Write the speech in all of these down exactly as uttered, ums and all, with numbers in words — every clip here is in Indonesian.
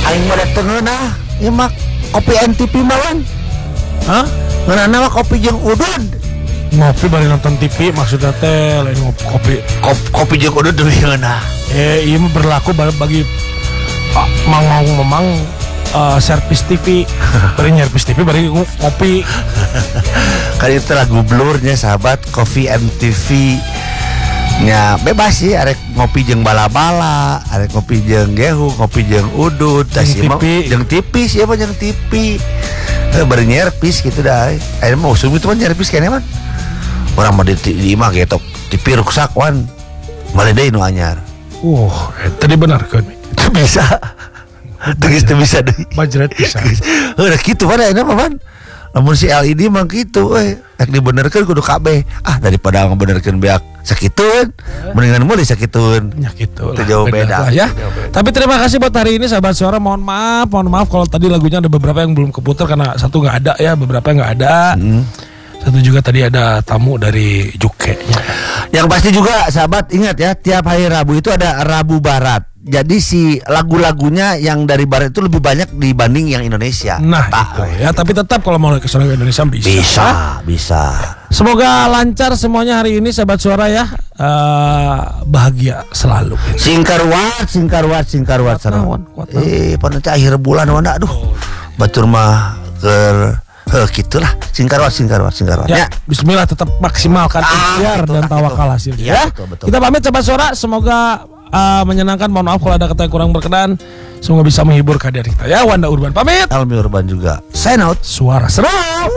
Aing mah dateng nah, ieu mah kopi N T V mawan. Hah? Ngeunana mah kopi jeung udud. Ngopi bari nonton T V maksudnya teh lain ngopi kopi. Kopi, kopi jeung udud deui ngeunah. Eh, ieu mah berlaku bagi uh, mang-mang memang uh, servis T V. Bari nyervis T V bari ngopi. Kan itu lagu blurnya sahabat, kopi M T V. Nya bebas sih, arek ngopi jeung bala-bala, arek ngopi jeung gehu, ngopi jeung udud, tas ieu mah jeung tipis, ieu mah jeung tipi. Heuh bari nyerpis kitu dah. Aya mah usum itu mah nyerpis keneh man. Urang mah di di imah getok tipi ruksak wan. Bale deui nu anyar. Uh, eta dibenarkeun. Teu bisa. Teu geus teu bisa deui. Bajret bisa. Heuh kitu mah ayeuna mah man. Lamun si L E D mah kitu we. Rek dibenerkeun kudu kabeh. Ah daripada ngabenerkeun beak sakitueun, mendingan mulai sakitueun. Ya gitu lah. Jauh beda. beda ya. Beda. Tapi terima kasih buat hari ini sahabat suara. Mohon maaf, mohon maaf kalau tadi lagunya ada beberapa yang belum keputar karena satu nggak ada ya, beberapa nggak ada. Hmm. Satu juga tadi ada tamu dari Juke. Yang pasti juga sahabat ingat ya, tiap hari Rabu itu ada Rabu Barat. Jadi si lagu-lagunya yang dari Barat itu lebih banyak dibanding yang Indonesia. Nah itu ya, tapi tetap kalau mau ke suara Indonesia bisa. Bisa, bisa. Semoga lancar semuanya hari ini sahabat suara ya. Uh, bahagia selalu. Singkarwat, singkarwat, singkarwat sanawan. Eh, pada akhir bulan wana aduh. Batur mah ke heh gitulah. Singkarwat, singkarwat, singkarwat. Ya, bismillah tetap maksimalkan ikhtiar ah, dan tawakal hasilnya ya. Betul, betul. Kita pamit sahabat suara, semoga uh, menyenangkan. Mohon maaf kalau ada kata yang kurang berkenan. Semoga bisa menghibur kehadiran kita ya. Wanda Urban pamit. Almi Urban juga. Sign out. Suara seram.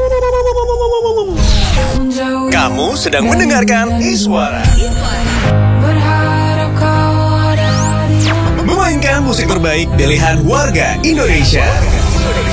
Kamu sedang mendengarkan Iswara. Memainkan musik terbaik pilihan warga Indonesia.